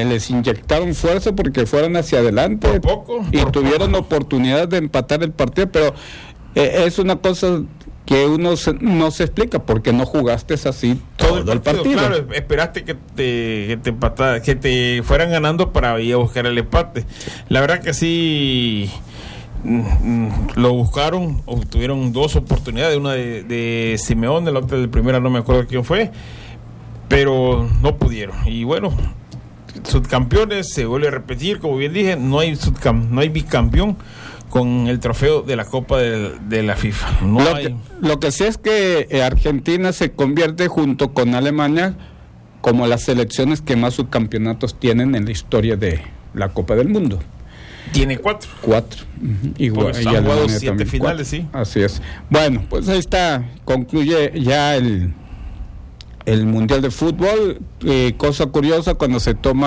les inyectaron fuerza porque fueron hacia adelante. Por poco. Y tuvieron oportunidad de empatar el partido, pero es una cosa que no se explica, porque no jugaste así todo el partido. Claro, esperaste que te fueran ganando para ir a buscar el empate. La verdad que sí, lo buscaron, obtuvieron dos oportunidades, una de Simeone, la otra de primera no me acuerdo quién fue, pero no pudieron. Y bueno, subcampeones, se vuelve a repetir, como bien dije, no hay bicampeón con el trofeo de la Copa de la FIFA. Lo que sí es que Argentina se convierte junto con Alemania como las selecciones que más subcampeonatos tienen en la historia de la Copa del Mundo. Tiene 4. Igual, pues han jugado 7 finales, 4. Sí. Así es. Bueno, pues ahí está, concluye ya el Mundial de Fútbol. Cosa curiosa, cuando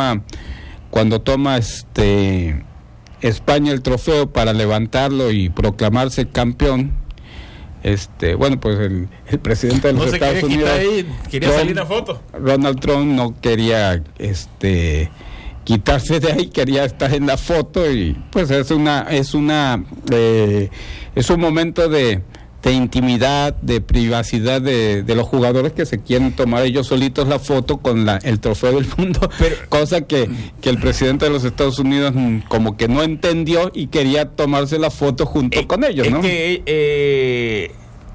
toma España el trofeo para levantarlo y proclamarse campeón, bueno, pues el presidente de los Estados Unidos quería salir una foto. Donald Trump no quería quitarse de ahí, quería estar en la foto, y pues es un momento de intimidad, de privacidad de los jugadores que se quieren tomar ellos solitos la foto con el trofeo del mundo, cosa que el presidente de los Estados Unidos como que no entendió y quería tomarse la foto junto con ellos, ¿no? Es que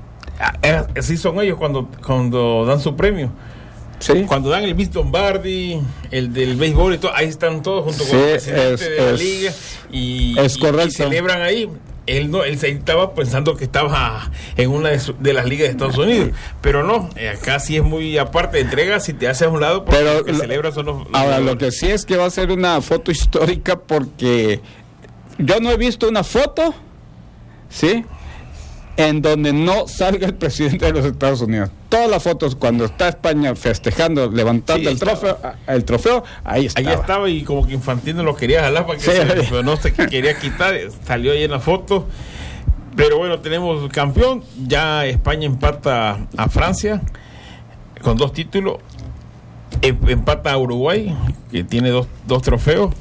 así son ellos cuando dan su premio. Sí. Cuando dan el Miss Lombardi, el del béisbol y todo, ahí están todos junto con el presidente de la liga y celebran ahí. Él se estaba pensando que estaba en una de las ligas de Estados Unidos, pero no, acá sí es muy aparte, entregas y te haces a un lado, porque lo que celebras son los ahora lo que sí es que va a ser una foto histórica, porque yo no he visto una foto, ¿sí?, en donde no salga el presidente de los Estados Unidos. Todas las fotos cuando está España festejando, levantando el trofeo, ahí estaba, y como que Infantino lo quería jalar para que pero no se quería quitar, salió ahí en la foto. Pero bueno, tenemos campeón, ya España empata a Francia con 2 títulos, empata a Uruguay, que tiene dos trofeos.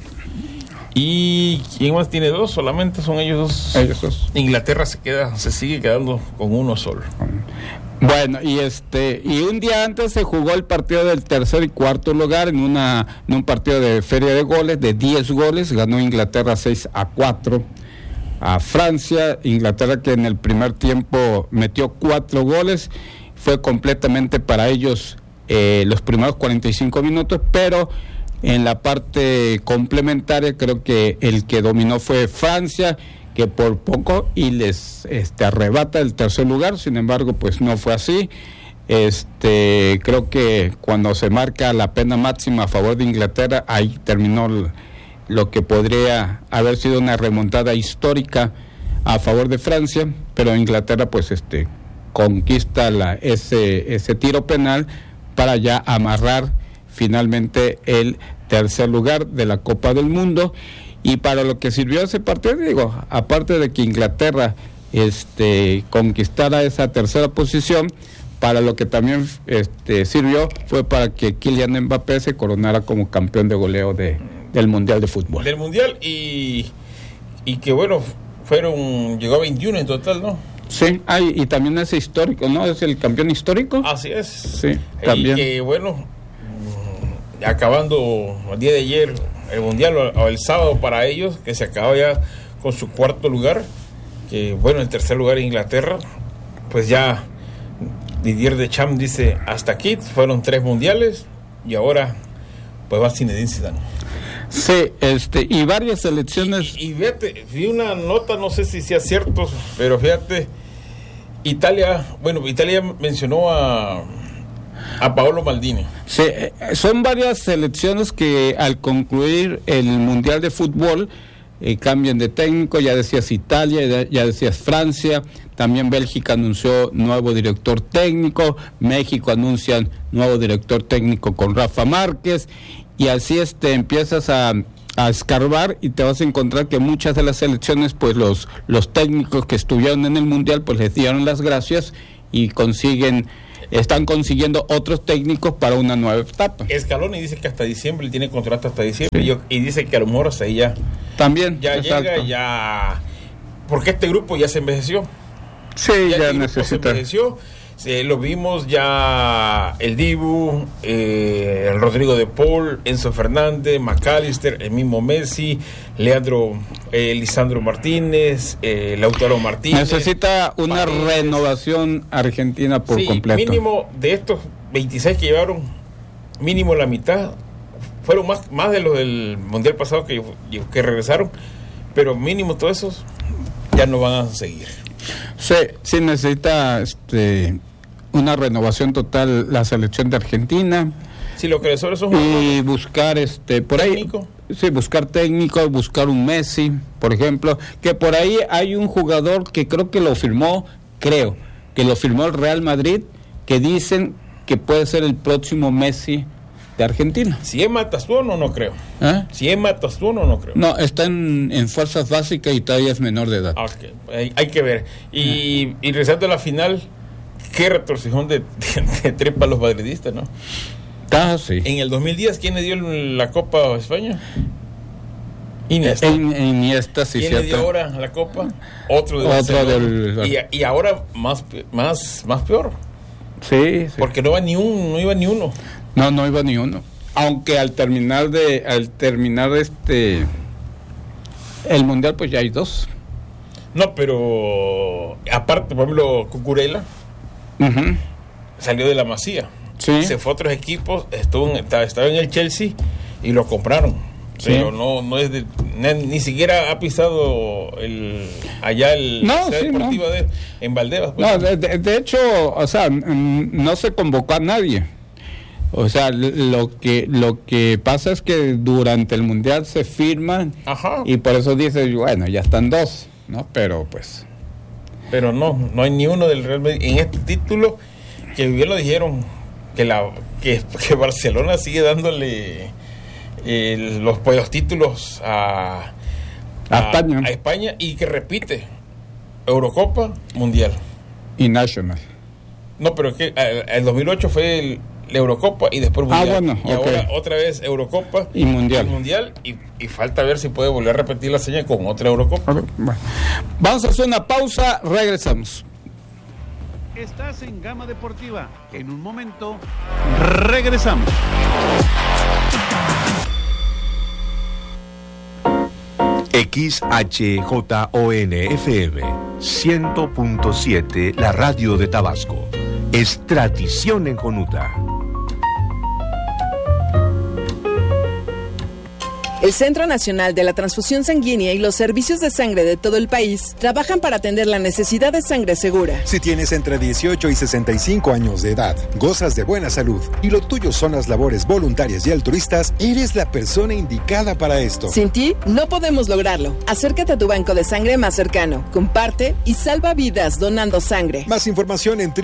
¿Y quién más tiene 2? Solamente son ellos dos. Inglaterra se sigue quedando con 1 solo. Bueno, y un día antes se jugó el partido del tercer y cuarto lugar en un partido de feria de goles, de 10 goles, ganó Inglaterra 6-4 a Francia. Inglaterra, que en el primer tiempo metió 4 goles, fue completamente para ellos los primeros 45 minutos, pero en la parte complementaria creo que el que dominó fue Francia, que por poco y les arrebata el tercer lugar. Sin embargo, pues no fue así. Creo que cuando se marca la pena máxima a favor de Inglaterra, ahí terminó lo que podría haber sido una remontada histórica a favor de Francia, pero Inglaterra pues conquista ese tiro penal para ya amarrar finalmente el tercer lugar de la Copa del Mundo. Y para lo que sirvió ese partido, digo, aparte de que Inglaterra conquistara esa tercera posición, para lo que también sirvió fue para que Kylian Mbappé se coronara como campeón de goleo del Mundial de Fútbol. Del Mundial, y que bueno, llegó a 21 en total, ¿no? Sí, y también es histórico, ¿no? Es el campeón histórico. Así es. Sí, también. Y que bueno, acabando el día de ayer el Mundial, o el sábado para ellos, que se acaba ya con su 4º lugar, que bueno, en tercer lugar Inglaterra, pues ya Didier Deschamps dice, hasta aquí, fueron 3 mundiales, y ahora pues va Zinedine Zidane. Sí, y varias selecciones. Y fíjate, vi una nota, no sé si sea cierto, pero fíjate, Italia mencionó a Paolo Maldini. Sí, son varias selecciones que al concluir el Mundial de Fútbol cambian de técnico. Ya decías Italia, ya decías Francia, también Bélgica anunció nuevo director técnico, México anuncia nuevo director técnico con Rafa Márquez, y así empiezas a escarbar y te vas a encontrar que muchas de las selecciones, pues los técnicos que estuvieron en el Mundial, pues les dieron las gracias y consiguen están consiguiendo otros técnicos para una nueva etapa. Scaloni dice que hasta diciembre, él tiene contrato hasta diciembre, sí. y dice que a lo mejor hasta ahí ya también ya llega, ya, porque este grupo ya se envejeció. Sí, ya necesita. Se envejeció. Lo vimos ya el Dibu, el Rodrigo de Paul, Enzo Fernández, McAllister, el mismo Messi, Lisandro Martínez, Lautaro Martínez. Necesita una renovación argentina por completo. Mínimo de estos 26 que llevaron, mínimo la mitad fueron más de los del mundial pasado que regresaron, pero mínimo todos esos ya no van a seguir. Sí necesita una renovación total la selección de Argentina. Sí, lo que les sobra son y buscar por técnico. Ahí, sí, buscar técnico, buscar un Messi, por ejemplo, que por ahí hay un jugador que creo que lo firmó el Real Madrid, que dicen que puede ser el próximo Messi de Argentina. Si es Matastuono, no creo. Si es Matastuono, no creo. No, está en fuerzas básicas y todavía es menor de edad. Okay. Hay que ver. Y regresando a la final, qué retorcijón de trepa a los madridistas, ¿no? Sí. En el 2010, ¿quién le dio la Copa a España? Iniesta. Iniesta, sí, ¿Quién le dio ahora la Copa? Otro y ahora más peor. Sí. Porque no iba ni uno. No iba ni uno. Aunque al terminar el mundial, pues ya hay dos. No, pero aparte, por ejemplo, Cucurella salió de la Masía. Sí. Se fue a otros equipos, estaba en el Chelsea y lo compraron. Sí. Pero no es ni siquiera ha pisado allá el deportivo en Valdebebas. Pues. No, de hecho, o sea, no se convocó a nadie. O sea, lo que pasa es que durante el mundial se firman. Ajá. Y por eso dice, bueno, ya están dos, ¿no? Pero pues. Pero no hay ni uno del Real Madrid en este título, que bien lo dijeron, que Barcelona sigue dándole los títulos a España y que repite Eurocopa, Mundial y National. No, pero que el 2008 fue la Eurocopa y después Mundial. Y ahora otra vez Eurocopa y Mundial. Y falta ver si puede volver a repetir la seña con otra Eurocopa. Bueno. Vamos a hacer una pausa, regresamos. Estás en Gama Deportiva. En un momento regresamos. XHJON-FM 100.7, la radio de Tabasco. Es tradición en Jonuta. El Centro Nacional de la Transfusión Sanguínea y los servicios de sangre de todo el país trabajan para atender la necesidad de sangre segura. Si tienes entre 18 y 65 años de edad, gozas de buena salud y lo tuyo son las labores voluntarias y altruistas, eres la persona indicada para esto. Sin ti, no podemos lograrlo. Acércate a tu banco de sangre más cercano, comparte y salva vidas donando sangre. Más información en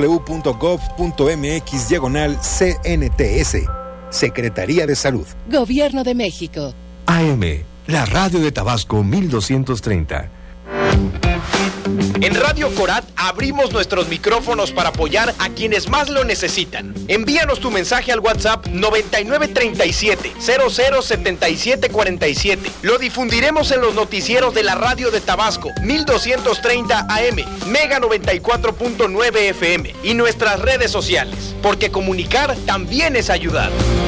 www.gov.mx/CNTS. Secretaría de Salud. Gobierno de México. AM, la radio de Tabasco 1230. En Radio Corat abrimos nuestros micrófonos para apoyar a quienes más lo necesitan. Envíanos tu mensaje al WhatsApp 9937-007747. Lo difundiremos en los noticieros de la radio de Tabasco 1230 AM, Mega 94.9 FM y nuestras redes sociales, porque comunicar también es ayudar.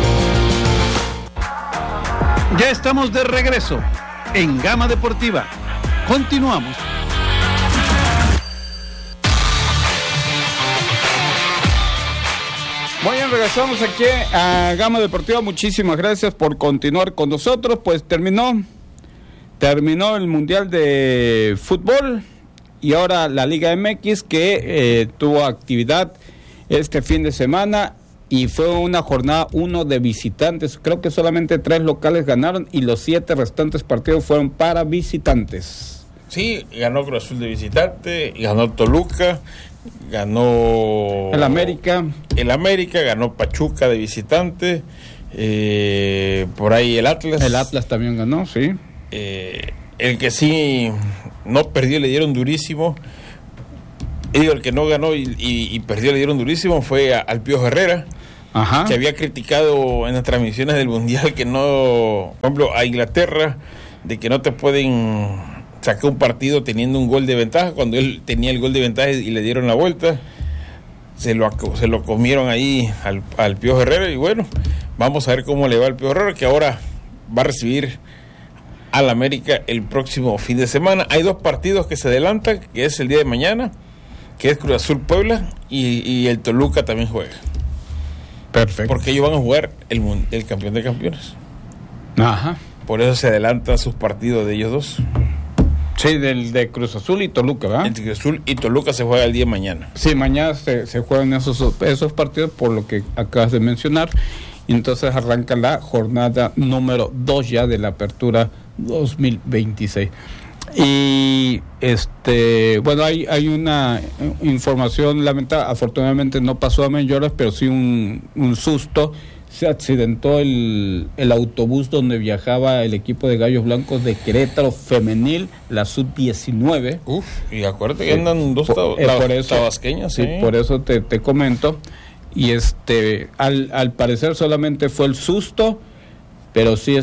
Ya estamos de regreso en Gama Deportiva. Continuamos. Muy bien, regresamos aquí a Gama Deportiva. Muchísimas gracias por continuar con nosotros. Pues terminó el Mundial de Fútbol y ahora la Liga MX, que tuvo actividad este fin de semana y fue una jornada 1 de visitantes. Creo que solamente 3 locales ganaron y los 7 restantes partidos fueron para visitantes. Sí, ganó Cruz Azul de visitante, ganó Toluca, ganó el América, ganó Pachuca de visitante, por ahí el Atlas también ganó, sí. El que sí no perdió, le dieron durísimo, Y digo, el que no ganó y perdió, le dieron durísimo, fue al Piojo Herrera. Ajá. Que había criticado en las transmisiones del Mundial que no, por ejemplo, a Inglaterra, de que no te pueden sacar un partido teniendo un gol de ventaja, cuando él tenía el gol de ventaja y le dieron la vuelta. Se lo comieron ahí al Piojo Herrera, y bueno, vamos a ver cómo le va al Piojo Herrera, que ahora va a recibir al América el próximo fin de semana. Hay 2 partidos que se adelantan, que es el día de mañana, que es Cruz Azul Puebla, y el Toluca también juega. Perfecto. Porque ellos van a jugar el campeón de campeones. Ajá. Por eso se adelantan sus partidos de ellos dos. Sí, de Cruz Azul y Toluca, ¿verdad? Entre Cruz Azul y Toluca se juega el día de mañana. Sí, mañana se juegan esos partidos, por lo que acabas de mencionar. Y entonces arranca la jornada número 2 ya de la apertura 2026. Y bueno, hay una información lamentable. Afortunadamente no pasó a mayores, pero sí un susto. Se accidentó el autobús donde viajaba el equipo de Gallos Blancos de Querétaro femenil, la sub-19. Y acuérdate que andan dos tabasqueñas. Sí, por eso te comento. Y al parecer solamente fue el susto, pero sí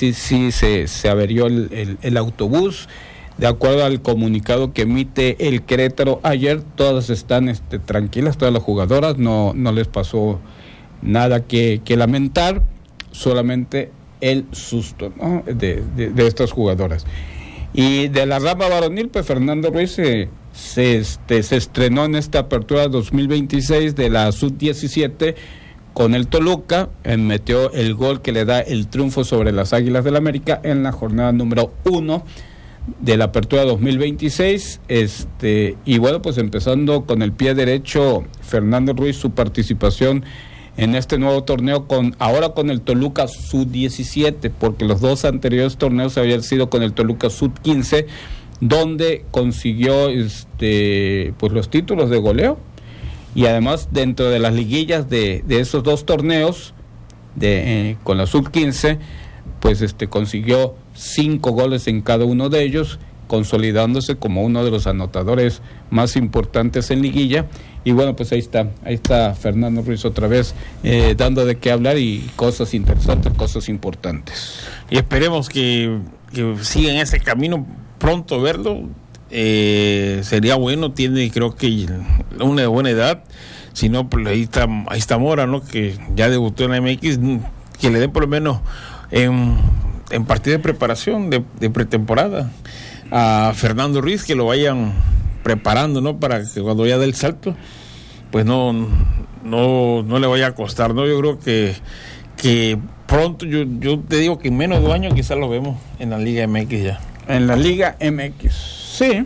se averió el autobús. De acuerdo al comunicado que emite el Querétaro ayer, todas están tranquilas, todas las jugadoras, no les pasó nada que lamentar, solamente el susto, ¿no? de estas jugadoras. Y de la rama varonil, pues Fernando Ruiz se estrenó en esta apertura 2026 de la sub-17 con el Toluca, metió el gol que le da el triunfo sobre las Águilas del América en la jornada número 1 de la apertura 2026. Y bueno, pues empezando con el pie derecho, Fernando Ruiz, su participación en este nuevo torneo ahora con el Toluca sub-17, porque los 2 anteriores torneos habían sido con el Toluca sub-15, donde consiguió pues los títulos de goleo, y además dentro de las liguillas de esos 2 torneos con la sub-15, pues consiguió 5 goles en cada uno de ellos, consolidándose como uno de los anotadores más importantes en liguilla. Y bueno, pues ahí está Fernando Ruiz otra vez dando de qué hablar, y cosas interesantes, cosas importantes. Y esperemos que sigan ese camino, pronto verlo. Sería bueno, tiene creo que una buena edad. Si no, pues ahí está Mora, ¿no? Que ya debutó en la MX, que le den por lo menos en partido de preparación de pretemporada a Fernando Ruiz, que lo vayan preparando, ¿no? Para que cuando ya dé el salto, pues no le vaya a costar, ¿no? Yo creo que pronto, yo te digo que en menos de 2 años quizás lo vemos en la Liga MX ya. En la Liga MX, sí.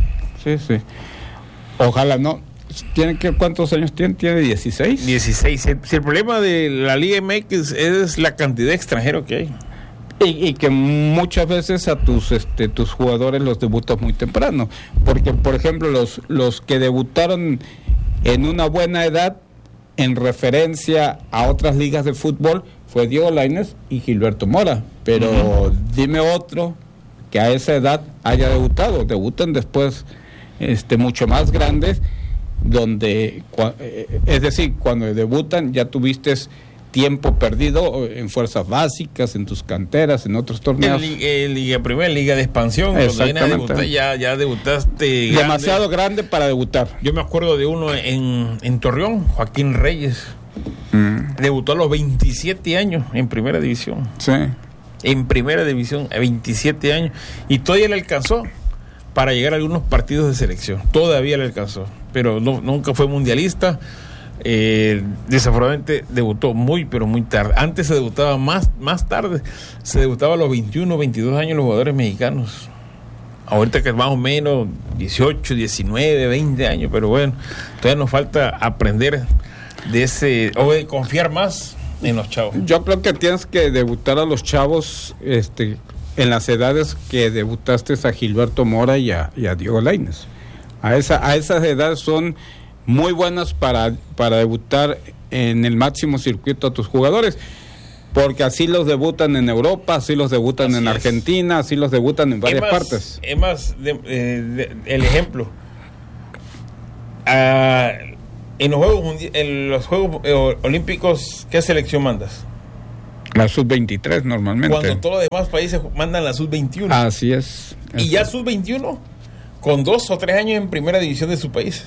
Ojalá no. ¿Cuántos años tiene? ¿Tiene 16? 16. Si el problema de la Liga MX es la cantidad de extranjeros que hay. Y que muchas veces a tus jugadores los debutas muy temprano, porque por ejemplo los que debutaron en una buena edad en referencia a otras ligas de fútbol fue Diego Lainez y Gilberto Mora, pero dime otro que a esa edad haya debutado. Debutan después mucho más grandes, donde es decir, cuando debutan ya tuviste tiempo perdido en fuerzas básicas, en tus canteras, en otros torneos. Liga Primera, Liga de Expansión, cuando vienes a debutar, ya debutaste demasiado grande para debutar. Yo me acuerdo de uno en Torreón, Joaquín Reyes, debutó a los 27 años en Primera División. Sí. En Primera División, a 27 años, y todavía le alcanzó para llegar a algunos partidos de selección, todavía le alcanzó, pero nunca fue mundialista. Desafortunadamente debutó pero muy tarde. Antes se debutaba más tarde, se debutaba a los 21, 22 años los jugadores mexicanos. Ahorita que es más o menos 18, 19, 20 años, pero bueno, todavía nos falta aprender o de confiar más en los chavos. Yo creo que tienes que debutar a los chavos en las edades que debutaste a Gilberto Mora y a Diego Lainez. A esas edades son muy buenas para debutar en el máximo circuito a tus jugadores, porque así los debutan en Europa, así los debutan en Argentina, así los debutan en varias partes. Es más, el ejemplo, En los Juegos Olímpicos, ¿qué selección mandas? La sub-23 normalmente. Cuando todos los demás países mandan la sub-21. Así es. Y ya sub-21 con 2 o 3 años en primera división de su país.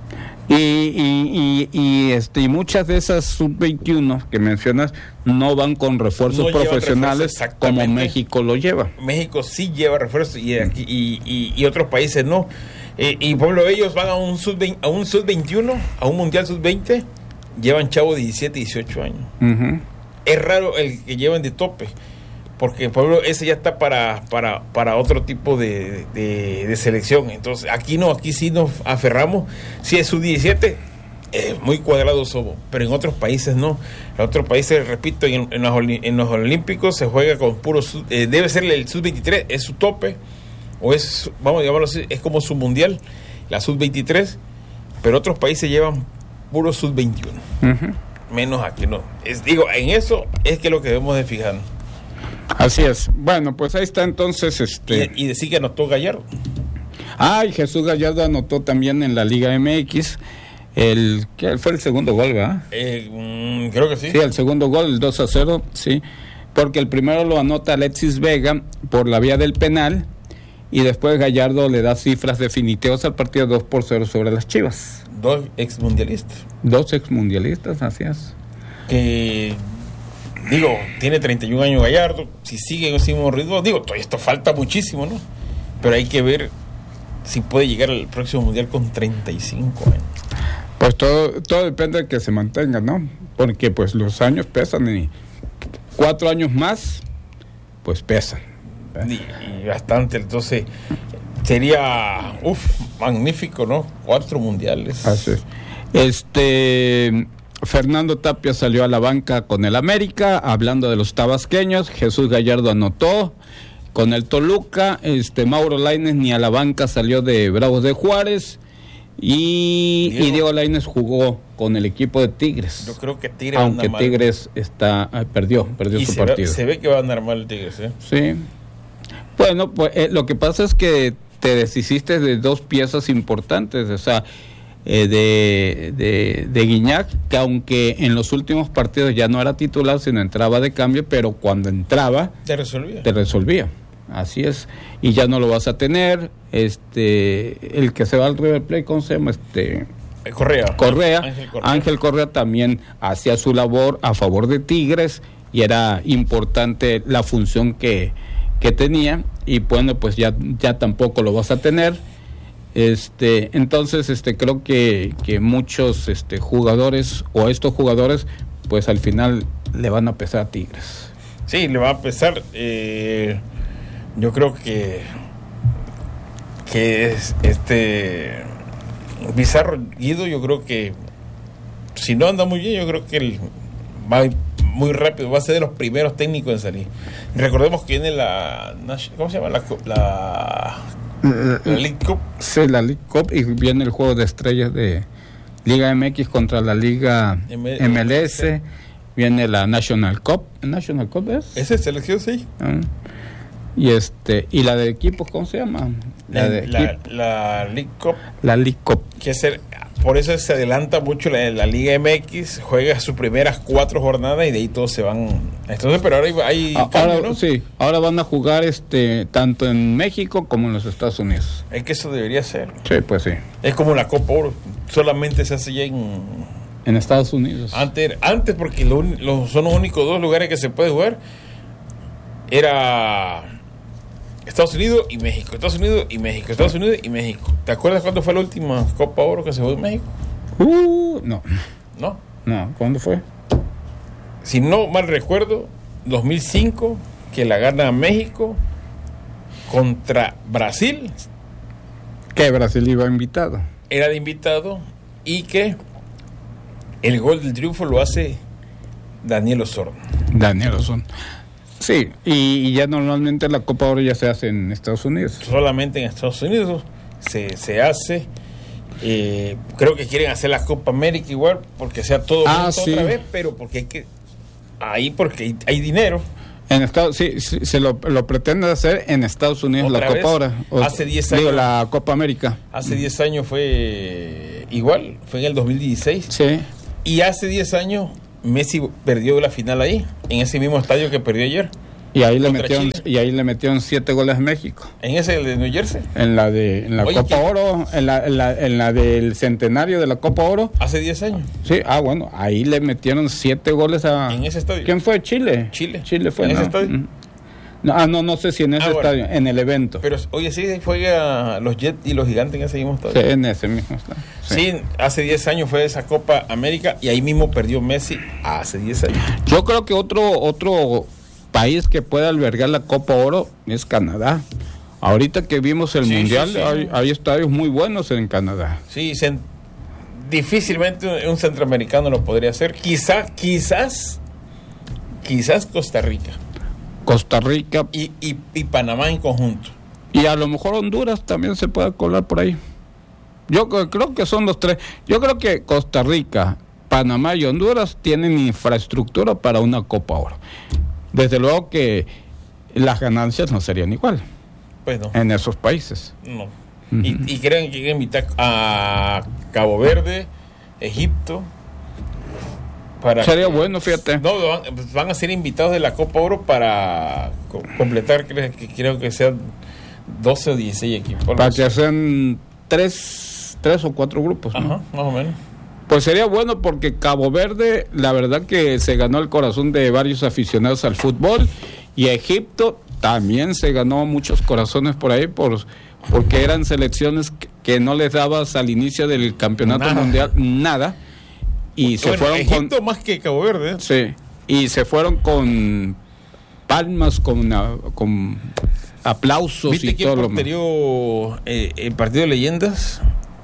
Y muchas de esas sub-21 que mencionas no van con refuerzos profesionales como México lo lleva. México sí lleva refuerzos y otros países no. Y por ejemplo, ellos van a un sub-21, a un mundial sub-20, llevan chavos de 17, 18 años. Uh-huh. Es raro el que llevan de tope, porque por ejemplo, ese ya está para otro tipo de selección. Entonces, aquí no, aquí sí nos aferramos. Si es sub-17, muy cuadrado somos, pero en otros países no. En otros países, repito, en los Olímpicos se juega con puro debe ser el sub-23, es su tope. O es, vamos a llamarlo así, es como su mundial, la sub-23, pero otros países llevan puro sub-21. Uh-huh. Menos aquí no. En eso es que lo que debemos de fijarnos. Así es. Bueno, pues ahí está entonces y decir que anotó Gallardo. Y Jesús Gallardo anotó también en la Liga MX. Fue el segundo gol, ¿verdad? Creo que sí. Sí, el segundo gol, el 2-0, sí. Porque el primero lo anota Alexis Vega por la vía del penal. Y después Gallardo le da cifras definitivas al partido 2-0 sobre las Chivas. 2 exmundialistas. 2 exmundialistas, así es. Tiene 31 años Gallardo. Si sigue en ese mismo ritmo, todavía esto falta muchísimo, ¿no? Pero hay que ver si puede llegar al próximo mundial con 35 años. Pues todo depende de que se mantenga, ¿no? Porque pues los años pesan y 4 años más, pues pesan. Y bastante, entonces sería magnífico, ¿no? 4 mundiales. Así es. Fernando Tapia salió a la banca con el América, hablando de los tabasqueños. Jesús Gallardo anotó con el Toluca. Mauro Lainez ni a la banca salió de Bravos de Juárez. Y Diego Lainez jugó con el equipo de Tigres. Yo creo que Tigres aunque anda Tigres perdió su partido. Se ve que va a andar mal el Tigres, ¿eh? Sí. Bueno, pues lo que pasa es que te deshiciste de 2 piezas importantes, o sea, de Guiñac, que aunque en los últimos partidos ya no era titular, sino entraba de cambio, pero cuando entraba te resolvía. Así es, y ya no lo vas a tener. El que se va al River Plate, ¿cómo se llama? Correa. Ángel Correa también hacía su labor a favor de Tigres y era importante la función que tenía, y bueno, pues ya tampoco lo vas a tener. Entonces creo que muchos jugadores o estos jugadores pues al final le van a pesar a Tigres. Sí, le va a pesar. Yo creo que es Bizarro Guido. Yo creo que si no anda muy bien, yo creo que él va muy rápido, va a ser de los primeros técnicos en salir. Recordemos que viene ¿cómo se llama? La League Cup. Sí, la League Cup, y viene el juego de estrellas de Liga MX contra la Liga MLS. Viene la National Cup. ¿National Cup es? ¿Esa es selección, sí? Y la de equipos, ¿cómo se llama? La League Cup. La League Cup. Por eso se adelanta mucho la Liga MX, juega sus primeras 4 jornadas y de ahí todos se van. Entonces, pero ahora hay cambio, ¿no? Sí, ahora van a jugar tanto en México como en los Estados Unidos. Es que eso debería ser. Sí, pues sí. Es como la Copa Oro, solamente se hace ya en Estados Unidos. Antes porque son los únicos 2 lugares que se puede jugar. Era Estados Unidos y México, Estados Unidos y México, Estados Unidos y México. ¿Te acuerdas cuándo fue la última Copa Oro que se jugó en México? No. ¿No? ¿Cuándo fue? Si no mal recuerdo, 2005, que la gana México contra Brasil. Que Brasil iba invitado. Era de invitado, y que el gol del triunfo lo hace Daniel Osorno. Sí, y ya normalmente la Copa Oro ya se hace en Estados Unidos. Solamente en Estados Unidos se hace. Creo que quieren hacer la Copa América igual, porque sea todo sí. otra vez, pero porque porque hay dinero. En Estados sí, se lo pretende hacer en Estados Unidos la Copa Oro. Hace 10 años. La Copa América. Hace 10 años fue igual, fue en el 2016. Sí. Y hace 10 años Messi perdió la final ahí, en ese mismo estadio que perdió ayer. Y ahí le metieron 7 goles a México. ¿En ese de New Jersey? En la Copa Oro, en la del centenario de la Copa Oro. Hace 10 años. Sí, bueno, ahí le metieron 7 goles a... ¿En ese estadio? ¿Quién fue? Chile fue. ¿En ese estadio? No sé si en ese estadio, en el evento. Pero, oye, sí, juega los Jets y los Gigantes en ese mismo estadio. Sí, en ese mismo estadio. Sí, hace 10 años fue esa Copa América y ahí mismo perdió Messi hace 10 años. Yo creo que otro país que puede albergar la Copa Oro es Canadá. Ahorita que vimos el Mundial, sí. Hay estadios muy buenos en Canadá. Sí, difícilmente un centroamericano lo podría hacer. Quizás Costa Rica. Y Panamá en conjunto. Y a lo mejor Honduras también se puede colar por ahí. Yo creo que son los tres. Yo creo que Costa Rica, Panamá y Honduras tienen infraestructura para una Copa Oro. Desde luego que las ganancias no serían igual. Pues no. En esos países. No. Uh-huh. Y creen que invitar a Cabo Verde, Egipto. Sería bueno, fíjate. No, van a ser invitados de la Copa Oro para completar, creo que sean 12 o 16 equipos. Para que sean 3 o 4 grupos, ¿no? Ajá, más o menos. Pues sería bueno porque Cabo Verde, la verdad que se ganó el corazón de varios aficionados al fútbol, y Egipto también se ganó muchos corazones por ahí porque eran selecciones que no les dabas al inicio del campeonato mundial nada. Y se fueron Egipto más que Cabo Verde. Sí, y se fueron con palmas, con aplausos. ¿Viste quién porterió el partido de leyendas?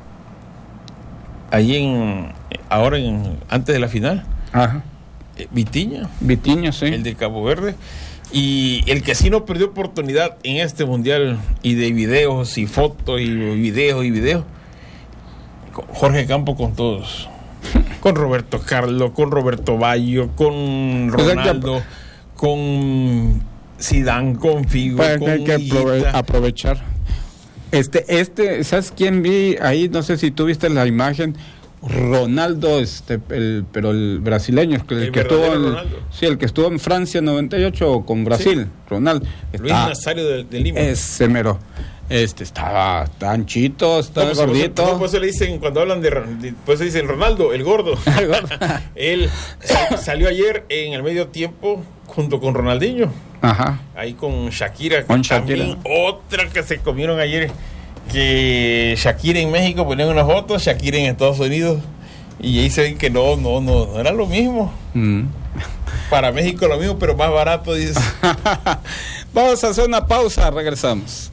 Ahí antes de la final. Ajá. Vitinha, sí. El de Cabo Verde. Y el que sí no perdió oportunidad en este mundial, y de videos y fotos y videos, Jorge Campos con todos. Con Roberto Carlos, con Roberto Baggio, con Ronaldo, con Zidane, con Figo, con hay que aprovechar. ¿Sabes quién vi ahí? No sé si tú viste la imagen. Ronaldo, pero el brasileño, el que estuvo en Francia 98 con Brasil, sí. Ronaldo. Luis Nazario de Lima. Ese mero. Estaba anchito, estaba gordito. Por eso le dicen, cuando hablan pues se dicen Ronaldo, el gordo. Él salió ayer en el medio tiempo junto con Ronaldinho. Ajá. Ahí con Shakira. También otra que se comieron ayer, que Shakira en México ponían unas fotos, Shakira en Estados Unidos, y ahí se ven que no era lo mismo. Para México lo mismo, pero más barato, dice. Vamos a hacer una pausa, regresamos.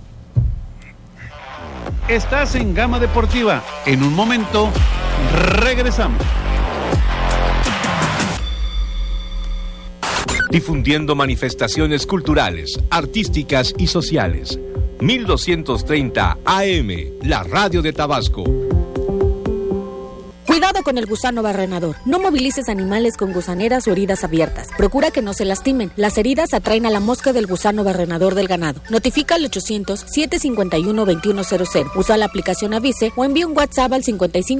Estás en Gama Deportiva. En un momento, regresamos. Difundiendo manifestaciones culturales, artísticas y sociales. 1230 AM, la radio de Tabasco. Cuidado con el gusano barrenador. No movilices animales con gusaneras o heridas abiertas. Procura que no se lastimen. Las heridas atraen a la mosca del gusano barrenador del ganado. Notifica al 800-751-2100. Usa la aplicación Avise o envía un WhatsApp al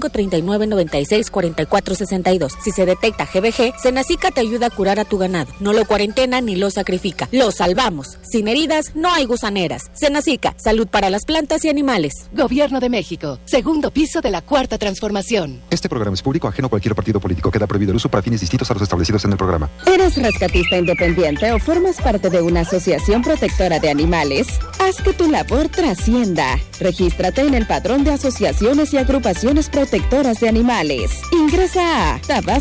5539964462. Si se detecta GBG, Senacica te ayuda a curar a tu ganado. No lo cuarentena ni lo sacrifica. Lo salvamos. Sin heridas no hay gusaneras. Senacica, salud para las plantas y animales. Gobierno de México. Segundo piso de la Cuarta Transformación. Este programa es público, ajeno a cualquier partido político. Queda prohibido el uso para fines distintos a los establecidos en el programa. ¿Eres rescatista independiente o formas parte de una asociación protectora de animales? Haz que tu labor trascienda. Regístrate en el Padrón de Asociaciones y Agrupaciones Protectoras de Animales. Ingresa a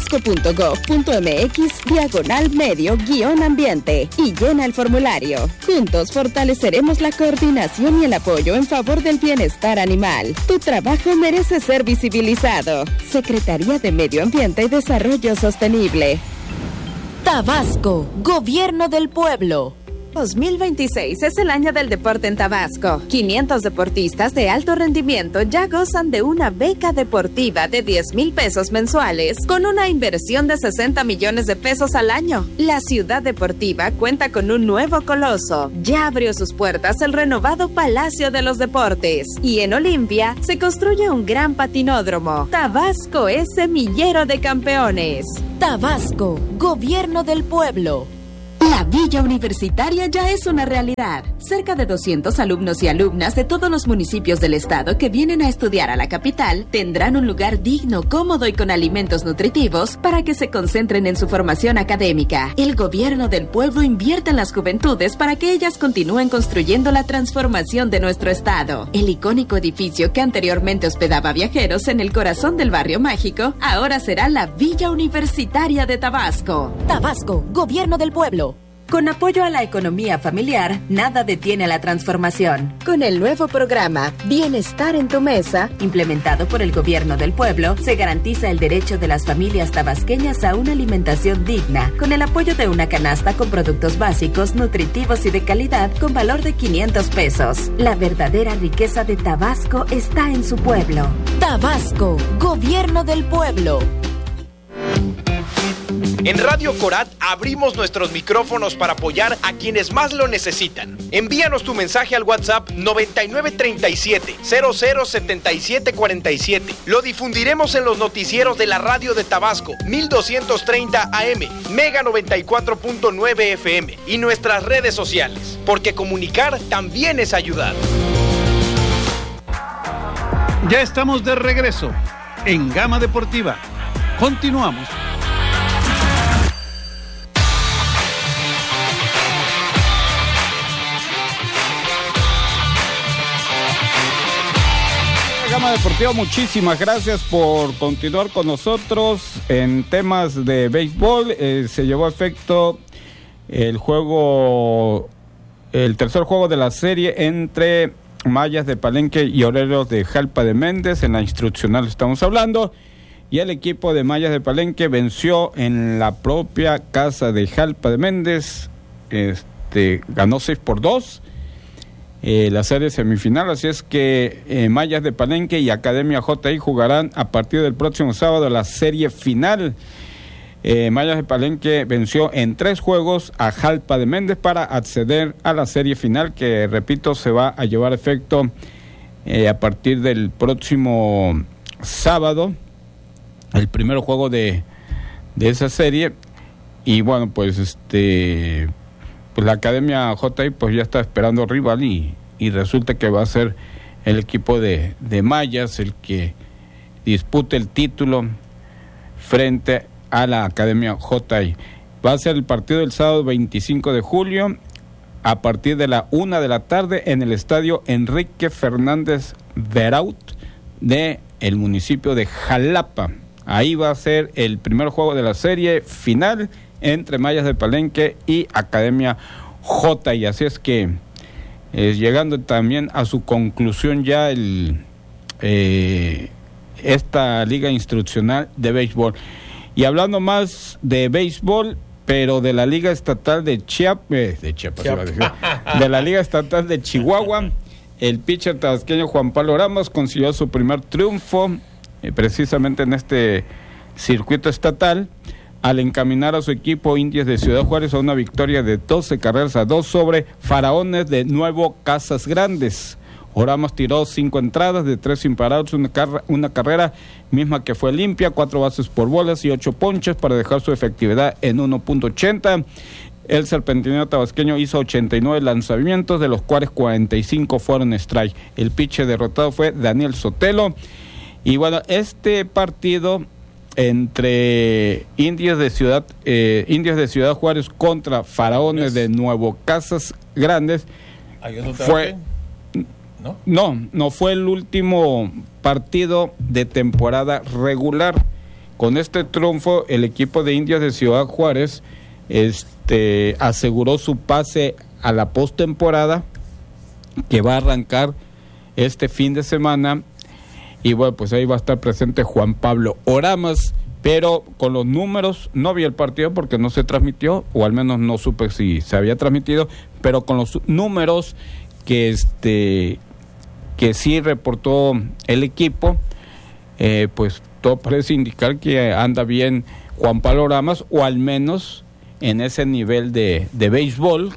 tabasco.gov.mx/medio-ambiente y llena el formulario. Juntos fortaleceremos la coordinación y el apoyo en favor del bienestar animal. Tu trabajo merece ser visibilizado. Secretaría de Medio Ambiente y Desarrollo Sostenible. Tabasco, Gobierno del Pueblo. 2026 es el año del deporte en Tabasco. 500 deportistas de alto rendimiento ya gozan de una beca deportiva de 10,000 pesos mensuales con una inversión de 60 millones de pesos al año. La ciudad deportiva cuenta con un nuevo coloso. Ya abrió sus puertas el renovado Palacio de los Deportes y en Olimpia se construye un gran patinódromo. Tabasco es semillero de campeones. Tabasco, Gobierno del Pueblo. La Villa Universitaria ya es una realidad. Cerca de 200 alumnos y alumnas de todos los municipios del estado que vienen a estudiar a la capital tendrán un lugar digno, cómodo y con alimentos nutritivos para que se concentren en su formación académica. El gobierno del pueblo invierte en las juventudes para que ellas continúen construyendo la transformación de nuestro estado. El icónico edificio que anteriormente hospedaba viajeros en el corazón del barrio mágico, ahora será la Villa Universitaria de Tabasco. Tabasco, Gobierno del Pueblo. Con apoyo a la economía familiar, nada detiene la transformación. Con el nuevo programa Bienestar en tu Mesa, implementado por el Gobierno del Pueblo, se garantiza el derecho de las familias tabasqueñas a una alimentación digna, con el apoyo de una canasta con productos básicos, nutritivos y de calidad con valor de 500 pesos. La verdadera riqueza de Tabasco está en su pueblo. Tabasco, Gobierno del Pueblo. En Radio Corat abrimos nuestros micrófonos para apoyar a quienes más lo necesitan. Envíanos tu mensaje al WhatsApp 9937-007747. Lo difundiremos en los noticieros de la radio de Tabasco, 1230 AM, Mega 94.9 FM y nuestras redes sociales, porque comunicar también es ayudar. Ya estamos de regreso en Gama Deportiva. Continuamos. Gama Deportiva, muchísimas gracias por continuar con nosotros en temas de béisbol. Se llevó a efecto el tercer juego de la serie entre Mayas de Palenque y Oreros de Jalpa de Méndez. En la instruccional estamos hablando, y el equipo de Mayas de Palenque venció en la propia casa de Jalpa de Méndez. Ganó 6-2 la serie semifinal, así es que Mayas de Palenque y Academia JI jugarán a partir del próximo sábado la serie final. Mayas de Palenque venció en 3 juegos a Jalpa de Méndez para acceder a la serie final, que repito se va a llevar a efecto a partir del próximo sábado, el primer juego de esa serie. Y bueno, pues pues la Academia JI pues ya está esperando rival, y resulta que va a ser el equipo de Mayas el que dispute el título frente a la Academia JI. Va a ser el partido el sábado 25 de julio a partir de la 1 de la tarde en el estadio Enrique Fernández Veraut de el municipio de Jalapa. Ahí va a ser el primer juego de la serie final entre Mayas de Palenque y Academia JI. Así es que llegando también a su conclusión ya esta liga instruccional de béisbol. Y hablando más de béisbol, pero de la liga estatal de Chiapas, de la liga estatal de Chihuahua, el pitcher tabasqueño Juan Pablo Oramas consiguió su primer triunfo precisamente en este circuito estatal, al encaminar a su equipo Indios de Ciudad Juárez a una victoria de 12-2 sobre Faraones de Nuevo Casas Grandes. Oramas tiró 5 entradas de 3 imparados, una carrera misma que fue limpia, 4 bases por bolas y 8 ponches para dejar su efectividad en 1.80. El serpentinero tabasqueño hizo 89 lanzamientos, de los cuales 45 fueron strike. El pitcher derrotado fue Daniel Sotelo. Y bueno, este partido entre Indios de Ciudad Juárez contra Faraones de Nuevo Casas Grandes fue no fue el último partido de temporada regular. Con este triunfo el equipo de Indios de Ciudad Juárez aseguró su pase a la postemporada, que va a arrancar este fin de semana. Y bueno, pues ahí va a estar presente Juan Pablo Oramas, pero con los números, no vi el partido porque no se transmitió, o al menos no supe si se había transmitido, pero con los números que sí reportó el equipo, pues todo parece indicar que anda bien Juan Pablo Oramas, o al menos en ese nivel de béisbol,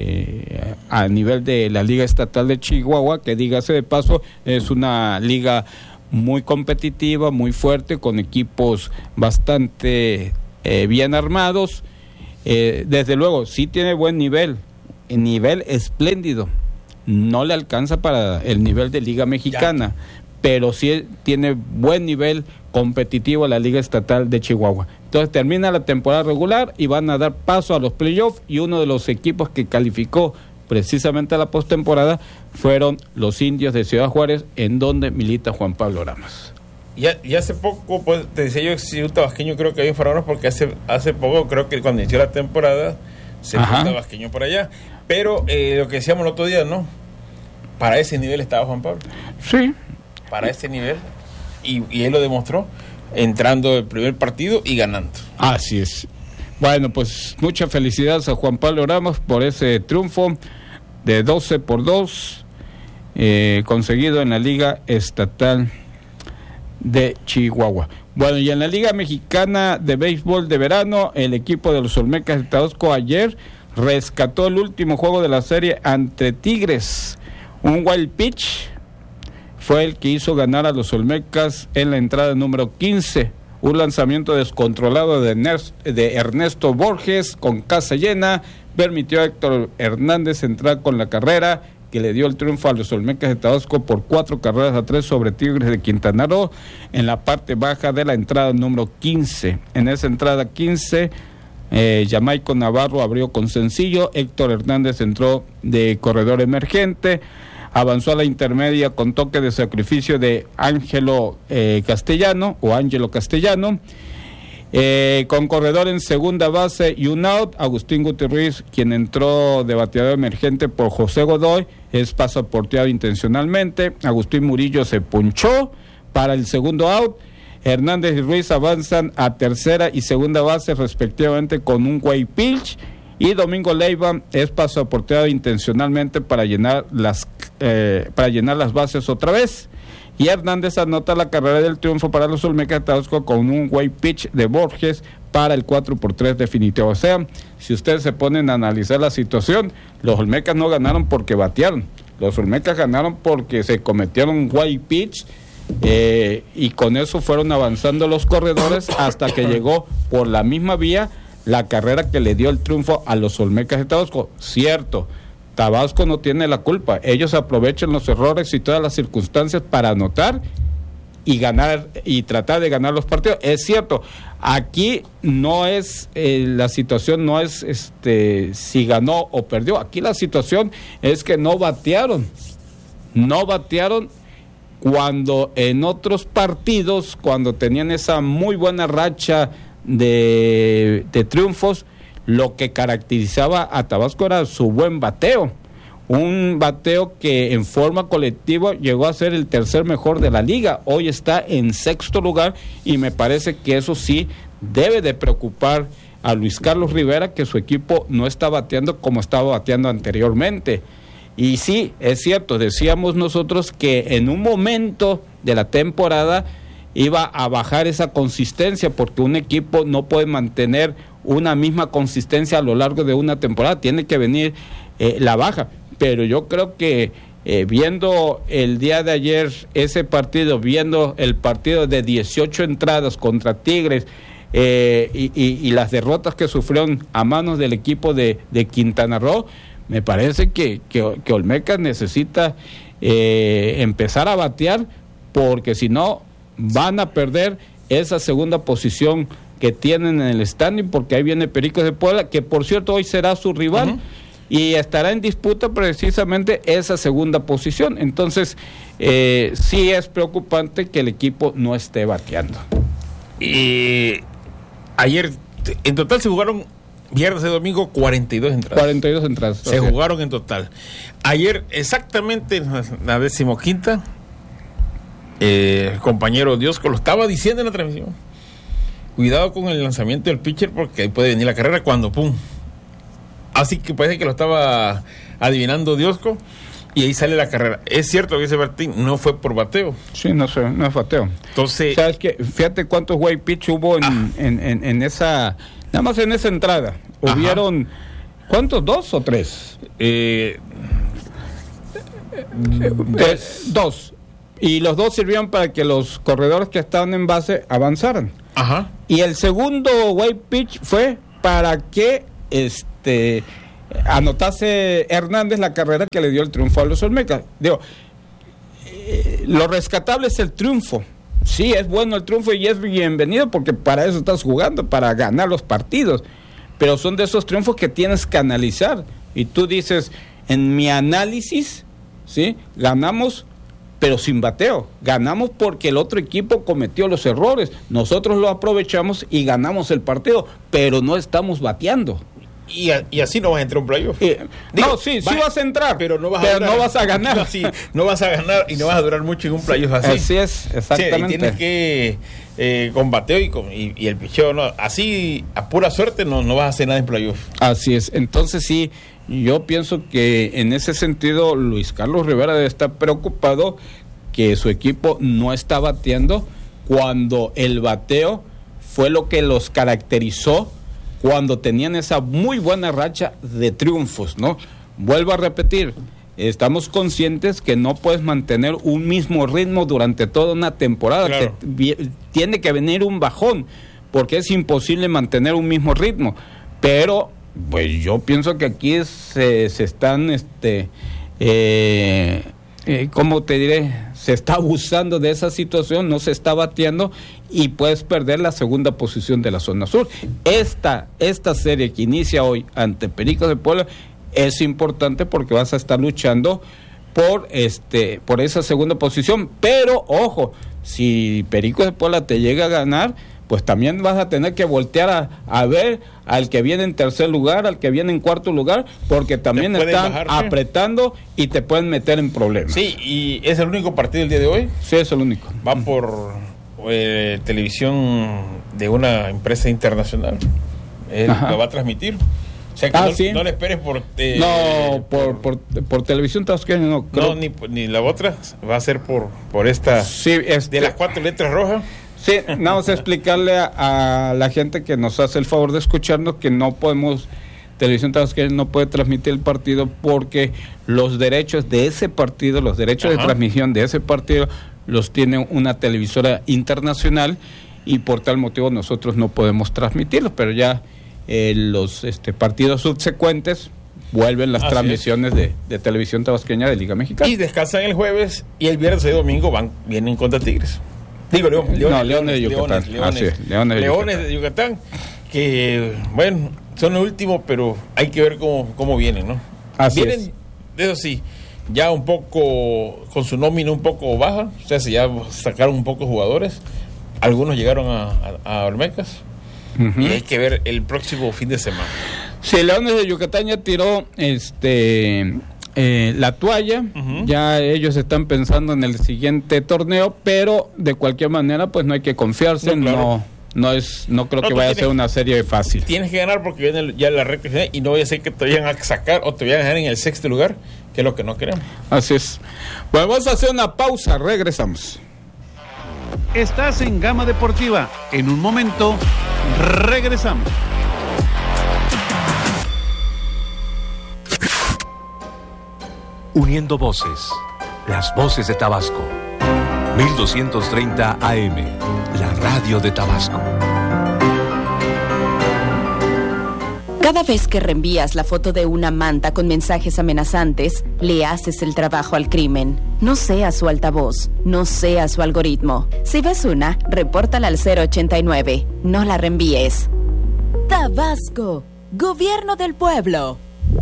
a nivel de la Liga Estatal de Chihuahua, que dígase de paso, es una liga muy competitiva, muy fuerte, con equipos bastante bien armados. Desde luego, sí tiene buen nivel espléndido. No le alcanza para el nivel de Liga Mexicana, pero sí tiene buen nivel competitivo la Liga Estatal de Chihuahua. Entonces termina la temporada regular y van a dar paso a los playoffs, y uno de los equipos que calificó precisamente a la postemporada fueron los Indios de Ciudad Juárez, en donde milita Juan Pablo Oramas. Y hace poco, pues, te decía yo, si un tabasqueño creo que había informado, porque hace poco, creo que cuando inició la temporada, se fue un tabasqueño por allá. Pero lo que decíamos el otro día, ¿no? Para ese nivel estaba Juan Pablo. Sí. Para ese nivel. Y él lo demostró entrando el primer partido y ganando. Así es. Bueno, pues muchas felicidades a Juan Pablo Oramas por ese triunfo de 12-2 conseguido en la Liga Estatal de Chihuahua. Bueno, y en la Liga Mexicana de Béisbol de Verano, el equipo de los Olmecas de Tabasco ayer rescató el último juego de la serie ante Tigres. Un wild pitch fue el que hizo ganar a los Olmecas en la entrada número 15. Un lanzamiento descontrolado de Ernesto Borges con casa llena permitió a Héctor Hernández entrar con la carrera que le dio el triunfo a los Olmecas de Tabasco por 4-3 sobre Tigres de Quintana Roo en la parte baja de la entrada número 15. En esa entrada 15, Jamaico Navarro abrió con sencillo, Héctor Hernández entró de corredor emergente, avanzó a la intermedia con toque de sacrificio de Ángelo Castellano, con corredor en segunda base y un out. Agustín Gutiérrez, quien entró de bateador emergente por José Godoy, es pasaporteado intencionalmente. Agustín Murillo se punchó para el segundo out. Hernández y Ruiz avanzan a tercera y segunda base respectivamente con un wild pitch, y Domingo Leiva es pasaporteado intencionalmente para llenar las bases otra vez. Y Hernández anota la carrera del triunfo para los Olmecas de Tabasco con un wild pitch de Borges para el 4-3 definitivo. O sea, si ustedes se ponen a analizar la situación, los Olmecas no ganaron porque batearon. Los Olmecas ganaron porque se cometieron un wild pitch, y con eso fueron avanzando los corredores hasta que llegó por la misma vía la carrera que le dio el triunfo a los Olmecas de Tabasco. Cierto, Tabasco no tiene la culpa, ellos aprovechan los errores y todas las circunstancias para anotar y ganar, y tratar de ganar los partidos. Es cierto, aquí no es la situación no es si ganó o perdió, aquí la situación es que no batearon cuando en otros partidos, cuando tenían esa muy buena racha de triunfos, lo que caracterizaba a Tabasco era su buen bateo, un bateo que en forma colectiva llegó a ser el tercer mejor de la liga. Hoy está en sexto lugar, y me parece que eso sí debe de preocupar a Luis Carlos Rivera, que su equipo no está bateando como estaba bateando anteriormente. Y sí, es cierto, decíamos nosotros que en un momento de la temporada iba a bajar esa consistencia, porque un equipo no puede mantener una misma consistencia a lo largo de una temporada, tiene que venir la baja. Pero yo creo que viendo el día de ayer ese partido, viendo el partido de 18 entradas contra Tigres, y las derrotas que sufrieron a manos del equipo de Quintana Roo, me parece que Olmecas necesita empezar a batear, porque si no van a perder esa segunda posición que tienen en el standing, porque ahí viene Pericos de Puebla, que por cierto hoy será su rival, y estará en disputa precisamente esa segunda posición. Entonces sí es preocupante que el equipo no esté bateando. Ayer en total se jugaron, viernes y domingo, 42 entradas. 42 entradas. Se jugaron en total. Ayer, exactamente en la 15ª, el compañero Diosco lo estaba diciendo en la transmisión. cuidado con el lanzamiento del pitcher porque ahí puede venir la carrera cuando pum. Así que parece que lo estaba adivinando Diosco y ahí sale la carrera. Es cierto que ese Martín no fue por bateo. Sí, no es bateo. Entonces, ¿sabes qué? Fíjate cuántos white pitch hubo en esa, nada más en esa entrada. Hubieron, ¿cuántos? ¿2 o 3? Dos. Y los 2 sirvieron para que los corredores que estaban en base avanzaran. Ajá. Y el segundo white pitch fue para que anotase Hernández la carrera que le dio el triunfo a los Olmecas. Digo, lo rescatable es el triunfo. Sí, es bueno el triunfo y es bienvenido porque para eso estás jugando, para ganar los partidos. Pero son de esos triunfos que tienes que analizar. Y tú dices, en mi análisis, ¿sí? Ganamos, pero sin bateo. Ganamos porque el otro equipo cometió los errores. Nosotros lo aprovechamos y ganamos el partido, pero no estamos bateando. Y así no vas a entrar a un playoff. Sí vas a entrar, pero no vas a ganar. No vas a ganar y no vas a durar mucho en un playoff así. Así es, exactamente. Sí, tienes que con bateo y el picheo, no, así a pura suerte no vas a hacer nada en playoff. Así es, entonces sí, yo pienso que en ese sentido Luis Carlos Rivera debe estar preocupado que su equipo no está bateando cuando el bateo fue lo que los caracterizó cuando tenían esa muy buena racha de triunfos, ¿no? Vuelvo a repetir, estamos conscientes que no puedes mantener un mismo ritmo durante toda una temporada, claro. Tiene que venir un bajón, porque es imposible mantener un mismo ritmo, pero pues yo pienso que aquí se están, ¿cómo te diré? Se está abusando de esa situación, no se está batiendo y puedes perder la segunda posición de la zona sur. Esta serie que inicia hoy ante Pericos de Puebla es importante porque vas a estar luchando por esa segunda posición, pero ojo, si Pericos de Puebla te llega a ganar, pues también vas a tener que voltear a ver al que viene en tercer lugar, al que viene en cuarto lugar, porque también están apretando y te pueden meter en problemas. Sí, y es el único partido del día de hoy. Sí, es el único. Va por televisión de una empresa internacional. Lo va a transmitir. O sea que no le esperes por televisión tabasqueña, no creo. No, ni la otra, va a ser por esta, de las 4 letras rojas. Sí, vamos a explicarle a la gente que nos hace el favor de escucharnos que no podemos, Televisión Tabasqueña no puede transmitir el partido porque los derechos de ese partido, los derechos de transmisión de ese partido los tiene una televisora internacional y por tal motivo nosotros no podemos transmitirlos, pero ya los partidos subsecuentes vuelven las transmisiones de Televisión Tabasqueña de Liga Mexicana. Y descansan el jueves y el viernes y domingo vienen contra Tigres. Digo, Leones de Yucatán. Leones de Yucatán, que, bueno, son los últimos, pero hay que ver cómo vienen, ¿no? Vienen, eso sí, ya un poco, con su nómina un poco baja, o sea, ya sacaron un poco jugadores, algunos llegaron a Olmecas, y hay que ver el próximo fin de semana. Sí, Leones de Yucatán ya tiró la toalla, ya ellos están pensando en el siguiente torneo, pero de cualquier manera pues no hay que confiarse, no creo que vaya a ser una serie fácil. Tienes que ganar porque viene ya la recta final y no vaya a ser que te vayan a sacar o te vayan a dejar en el 6º lugar, que es lo que no queremos. Así es. Bueno, vamos a hacer una pausa, regresamos. Estás en Gama Deportiva, en un momento regresamos. Uniendo voces, las voces de Tabasco. 1230 AM, la radio de Tabasco. Cada vez que reenvías la foto de una manta con mensajes amenazantes, le haces el trabajo al crimen. No seas su altavoz, no seas su algoritmo. Si ves una, repórtala al 089. No la reenvíes. Tabasco, Gobierno del Pueblo.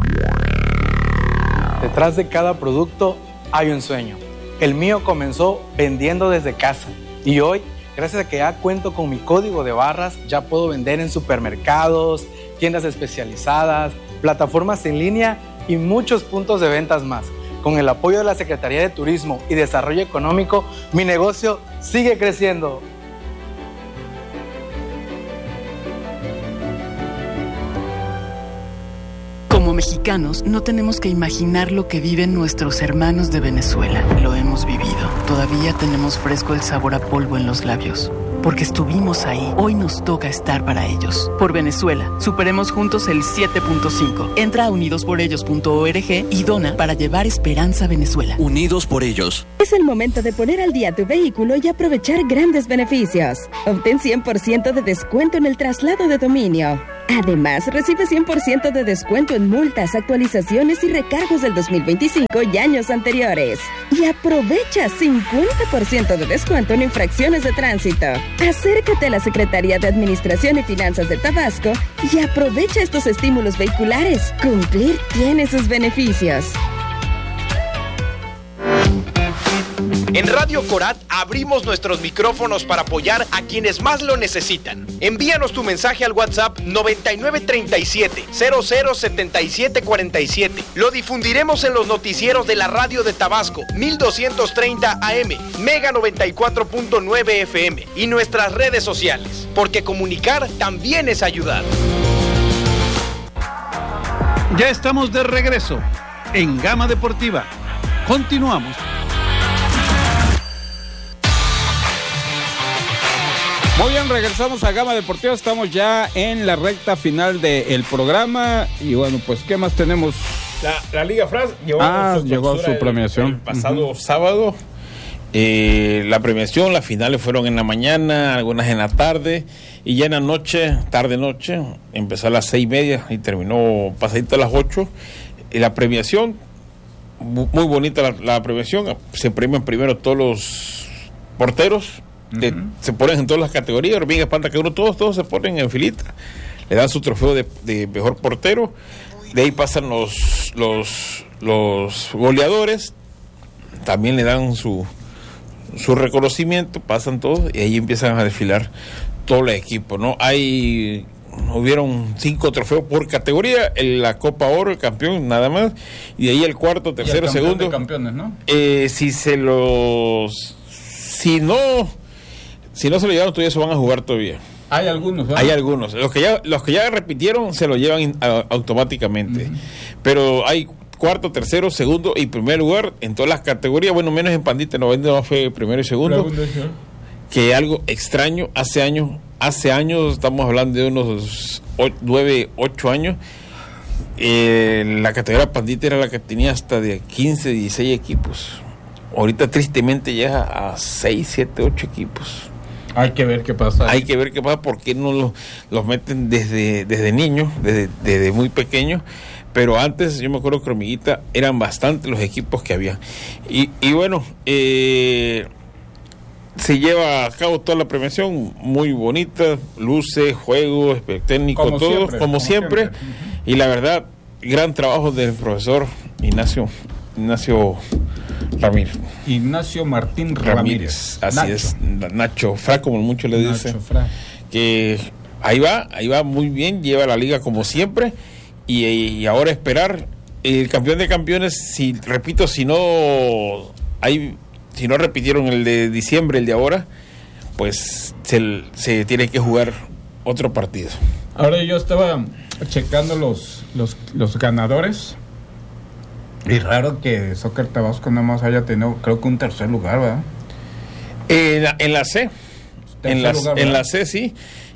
Detrás de cada producto hay un sueño. El mío comenzó vendiendo desde casa y hoy, gracias a que ya cuento con mi código de barras, ya puedo vender en supermercados, tiendas especializadas, plataformas en línea y muchos puntos de ventas más. Con el apoyo de la Secretaría de Turismo y Desarrollo Económico, mi negocio sigue creciendo. mexicanos, no tenemos que imaginar lo que viven nuestros hermanos de Venezuela. Lo hemos vivido. Todavía tenemos fresco el sabor a polvo en los labios. Porque estuvimos ahí, hoy nos toca estar para ellos. Por Venezuela, superemos juntos el 7.5. Entra a unidosporellos.org y dona para llevar esperanza a Venezuela. Unidos por ellos. Es el momento de poner al día tu vehículo y aprovechar grandes beneficios. Obtén 100% de descuento en el traslado de dominio. Además, recibe 100% de descuento en multas, actualizaciones y recargos del 2025 y años anteriores. Y aprovecha 50% de descuento en infracciones de tránsito. Acércate a la Secretaría de Administración y Finanzas de Tabasco y aprovecha estos estímulos vehiculares. Cumplir tiene sus beneficios. En Radio Corat abrimos nuestros micrófonos para apoyar a quienes más lo necesitan. Envíanos tu mensaje al WhatsApp 9937-007747. Lo difundiremos en los noticieros de la radio de Tabasco, 1230 AM, Mega 94.9 FM y nuestras redes sociales. Porque comunicar también es ayudar. Ya estamos de regreso en Gama Deportiva. Continuamos. Muy bien, regresamos a Gama Deportiva, estamos ya en la recta final del programa y bueno, pues ¿qué más tenemos? La Liga France llegó su premiación. El pasado sábado, la premiación, las finales fueron en la mañana, algunas en la tarde y ya en la noche, tarde-noche, empezó a las 6:30 y terminó pasadito a las 8. Y la premiación, muy bonita la premiación, se premian primero todos los porteros. Se ponen en todas las categorías, bien espanta que todos se ponen en filita, le dan su trofeo de mejor portero, de ahí pasan los goleadores, también le dan su reconocimiento, pasan todos y ahí empiezan a desfilar todo el equipo, ¿no? Hubieron 5 trofeos por categoría, la Copa Oro, el campeón, nada más, y de ahí el cuarto, tercero, segundo. De campeones, ¿no? Si no se lo llevan todavía, se van a jugar todavía. Hay algunos, ¿verdad? Hay algunos. Los que ya repitieron se lo llevan automáticamente. Pero hay cuarto, tercero, segundo y primer lugar en todas las categorías. Bueno, menos en Pandita, no fue primero y segundo. Que algo extraño, hace años, estamos hablando de unos 9, 8 años. La categoría Pandita era la que tenía hasta de 15, 16 equipos. Ahorita tristemente llega a 6, 7, 8 equipos. Hay que ver qué pasa. Hay que ver qué pasa, porque no los meten desde niños, desde muy pequeños. Pero antes, yo me acuerdo que Hormiguita eran bastantes los equipos que había. Y bueno, se lleva a cabo toda la premiación muy bonita, luces, juegos, técnico, todo, como siempre. Y la verdad, gran trabajo del profesor Ignacio Ramírez. Ignacio Martín Ramírez. Así Nacho. Es, Nacho Fra, como muchos le dicen. Que ahí va muy bien, lleva la liga como siempre. Y ahora esperar el campeón de campeones, si no repitieron el de diciembre, el de ahora, pues se tiene que jugar otro partido. Ahora yo estaba checando los ganadores. Y raro que Soccer Tabasco nada más haya tenido, creo que un tercer lugar, ¿verdad? En la C. En la C, sí.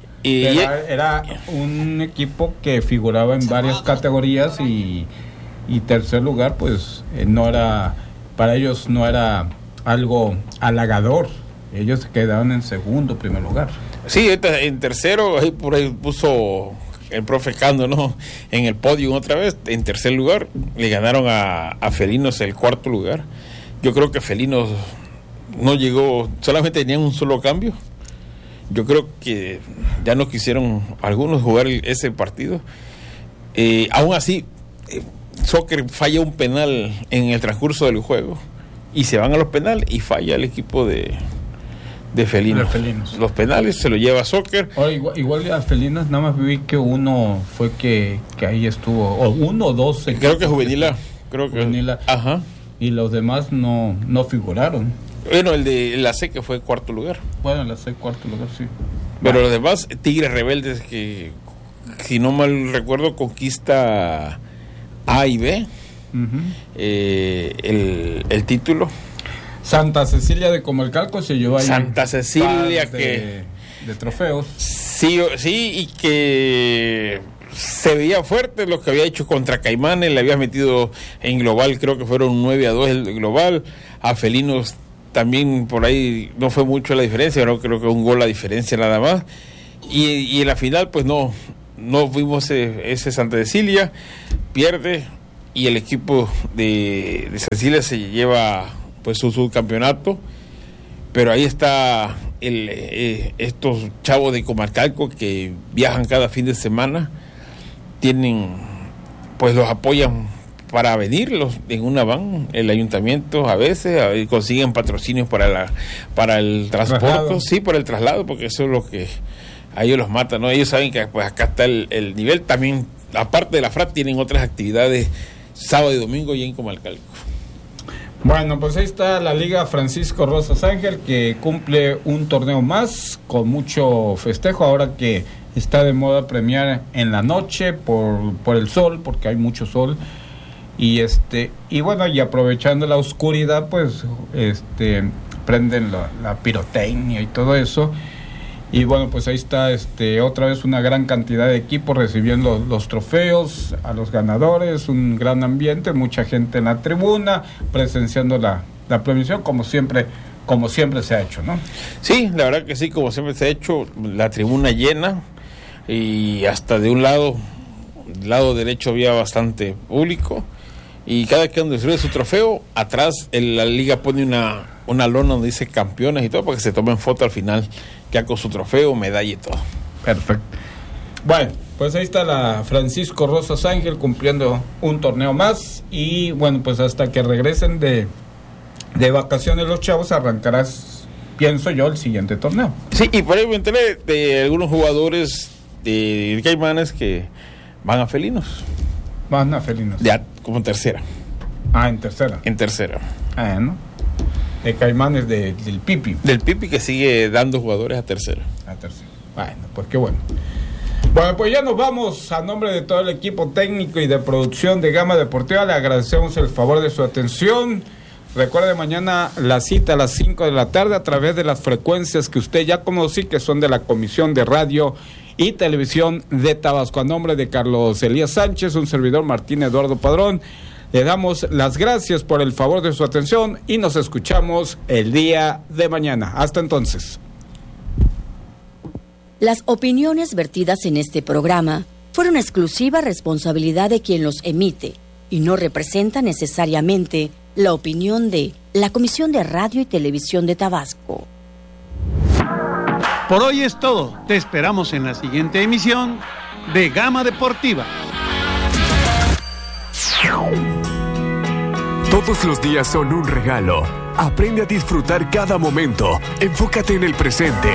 Era un equipo que figuraba en varias categorías y tercer lugar, pues no era, para ellos no era algo halagador. Ellos se quedaron en segundo, primer lugar. Sí, en tercero, por ahí puso el profe Cando, ¿no? En el podio otra vez, en tercer lugar, le ganaron a Felinos el cuarto lugar. Yo creo que Felinos no llegó, solamente tenían un solo cambio. Yo creo que ya no quisieron algunos jugar ese partido. Aún así, Soccer falla un penal en el transcurso del juego y se van a los penales y falla el equipo de Felinos. Los penales se lo lleva Soccer. Ahora, igual a Felinos nada más vi que uno fue que ahí estuvo, o uno o dos. Creo que Juvenil. Ajá. Y los demás no figuraron. Bueno, el de la C que fue cuarto lugar. Bueno, la C cuarto lugar, sí. Pero los demás, Tigres Rebeldes, que si no mal recuerdo conquista A y B, el título. Santa Cecilia de Comalcalco se llevó ahí Santa Cecilia de trofeos. Sí, y que se veía fuerte lo que había hecho contra Caimanes, le había metido en global, creo que fueron 9-2 el global. A Felinos también por ahí no fue mucho la diferencia, no creo que un gol la diferencia nada más. Y en la final pues no vimos ese Santa Cecilia, pierde, y el equipo de Cecilia se lleva pues su subcampeonato. Pero ahí está estos chavos de Comalcalco que viajan cada fin de semana, pues los apoyan para venir en una van, el ayuntamiento a veces consiguen patrocinios para el transporte, sí, para el traslado, porque eso es lo que a ellos los mata, ¿no? Ellos saben que pues acá está el nivel. También, aparte de la FRAP, tienen otras actividades sábado y domingo y en Comalcalco. Bueno, pues ahí está la Liga Francisco Rosas Ángel, que cumple un torneo más con mucho festejo, ahora que está de moda premiar en la noche por el sol, porque hay mucho sol. Y bueno, y aprovechando la oscuridad, pues prenden la pirotecnia y todo eso. Y bueno, pues ahí está otra vez una gran cantidad de equipos recibiendo los trofeos a los ganadores, un gran ambiente, mucha gente en la tribuna presenciando la premiación, como siempre se ha hecho, ¿no? Sí, la verdad que sí, como siempre se ha hecho, la tribuna llena, y hasta de un lado, del lado derecho había bastante público, y cada que uno recibe su trofeo, atrás la liga pone una lona donde dice campeones y todo, para que se tomen foto al final, ya con su trofeo, medalla y todo. Perfecto. Bueno, pues ahí está la Francisco Rosas Ángel cumpliendo un torneo más, y bueno, pues hasta que regresen de vacaciones los chavos, arrancarás, pienso yo, el siguiente torneo. Sí, y por ahí me enteré de algunos jugadores de Caimanes que van a Felinos. Van a Felinos. Ya, como en tercera. Ah, en tercera. En tercera. Ah, ¿no? De Caimanes del Pipi. Del Pipi, que sigue dando jugadores a tercera. A tercera. Bueno, pues qué bueno. Bueno, pues ya nos vamos. A nombre de todo el equipo técnico y de producción de Gama Deportiva, le agradecemos el favor de su atención. Recuerde, mañana la cita a las 5 de la tarde a través de las frecuencias que usted ya conoce, que son de la Comisión de Radio y Televisión de Tabasco. A nombre de Carlos Elías Sánchez, un servidor Martín Eduardo Padrón, le damos las gracias por el favor de su atención y nos escuchamos el día de mañana. Hasta entonces. Las opiniones vertidas en este programa fueron exclusiva responsabilidad de quien los emite y no representa necesariamente la opinión de la Comisión de Radio y Televisión de Tabasco. Por hoy es todo. Te esperamos en la siguiente emisión de Gama Deportiva. Todos los días son un regalo. Aprende a disfrutar cada momento. Enfócate en el presente.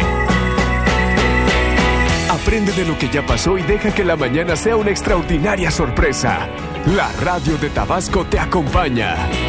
Aprende de lo que ya pasó y deja que la mañana sea una extraordinaria sorpresa. La radio de Tabasco te acompaña.